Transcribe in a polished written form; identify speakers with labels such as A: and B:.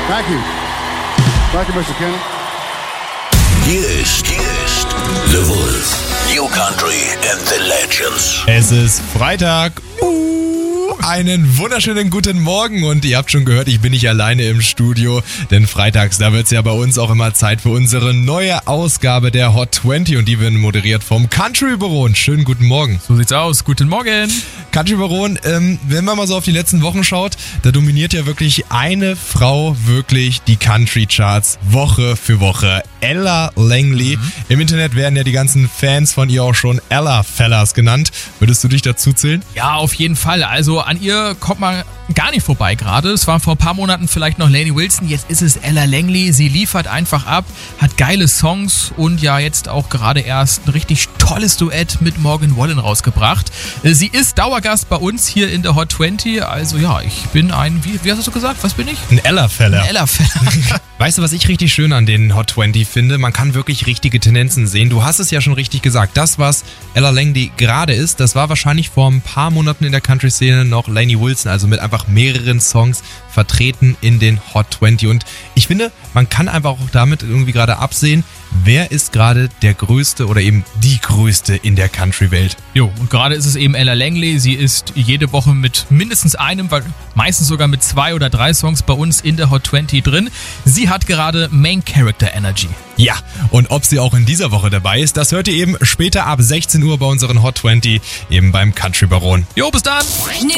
A: Thank you. Thank you, Mr. Kenny.
B: Hier ist The Wolf. New Country and the Legends.
C: Es ist Freitag. Einen wunderschönen guten Morgen und ihr habt schon gehört, ich bin nicht alleine im Studio, denn freitags, da wird es ja bei uns auch immer Zeit für unsere neue Ausgabe der Hot 20 und die wird moderiert vom Country Baron. Schönen guten Morgen.
D: So sieht's aus. Guten Morgen.
C: Country Baron, wenn man mal so auf die letzten Wochen schaut, da dominiert ja wirklich eine Frau wirklich die Country Charts Woche für Woche. Ella Langley. Im Internet werden ja die ganzen Fans von ihr auch schon Ella Fellas genannt. Würdest du dich dazu zählen?
D: Ja, auf jeden Fall. Also an ihr kommt man gar nicht vorbei gerade. Es war vor ein paar Monaten vielleicht noch Lainey Wilson, jetzt ist es Ella Langley. Sie liefert einfach ab, hat geile Songs und ja jetzt auch gerade erst ein richtig tolles Duett mit Morgan Wallen rausgebracht. Sie ist Dauergast bei uns hier in der Hot 20. Also ja, ich bin ein, wie hast du gesagt, was bin ich?
C: Ein Ella-Feller.
D: Ein Ella-Feller.
C: Weißt du, was ich richtig schön an den Hot 20 finde? Man kann wirklich richtige Tendenzen sehen. Du hast es ja schon richtig gesagt. Das, was Ella Langley gerade ist, das war wahrscheinlich vor ein paar Monaten in der Country-Szene noch Lainey Wilson, also mit einfach mehreren Songs vertreten in den Hot 20. Und ich finde, man kann einfach auch damit irgendwie gerade absehen, wer ist gerade der Größte oder eben die Größte in der Country-Welt.
D: Jo, und gerade ist es eben Ella Langley. Sie ist jede Woche mit mindestens einem, meistens sogar mit 2 oder 3 Songs bei uns in der Hot 20 drin. Sie hat gerade Main Character Energy.
C: Ja, und ob sie auch in dieser Woche dabei ist, das hört ihr eben später ab 16 Uhr bei unseren Hot 20, eben beim Country Baron.
D: Jo, bis dann!